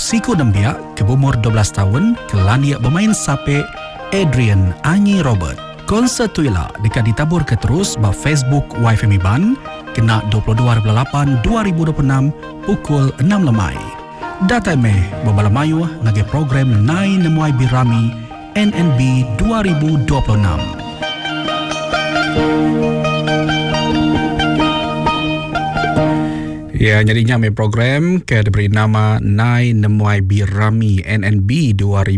Siku Nembiak ke umur 12 tahun kelania bermain sape Adrian Anyi Robert. Konsert tuila dekat ditabur ke terus ba Facebook YFM Iban kena 22/8/2026 pukul 6 lemai. Data meh babala mayu ngage program Nai Nemuai Birami NNB 2026. Ya, jadinya main program ke diberi nama Nai Nemuai Birami NNB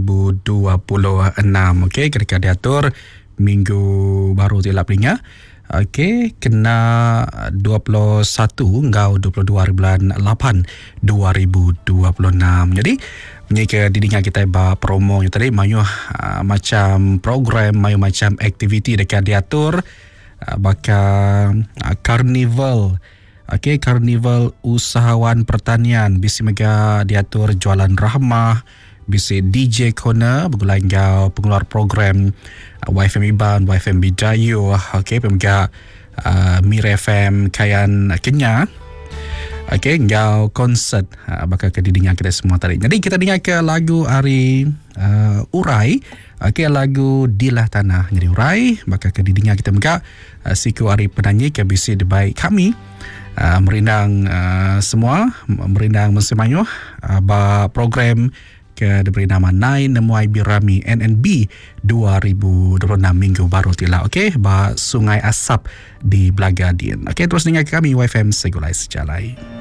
2026. Okey, ketika diatur minggu baru tilap linya. Okey, kena 21 hingga 22 bulan 8 2026. Jadi, punya ke didinya kita ba promo tadi mayu macam program, mayu macam aktiviti dekat diatur bakal karnival. Okey, karnival usahawan pertanian bisi mega diatur jualan rahmah, bisi DJ Corner bergulai pengeluar program YFM Iban, YFM Bidayu, okey, pemega Mir FM Kayan Kenya. Okey, ngau konsert bakal ke didinya kita semua tadi. Jadi kita dengar ke lagu hari Urai. Okey, lagu Dilah Tanah. Jadi Urai bakal ke didinya kita mega siku hari penyanyi ke bisi debai kami. Merindang semua, merindang mensemayuh ba program ke diberi nama Nai Nemuai Birami NNB 2026 minggu baru tila. Okey, ba Sungai Asap di Belagadian. Okey, terus dengar kami YFM Segulai Sejalai.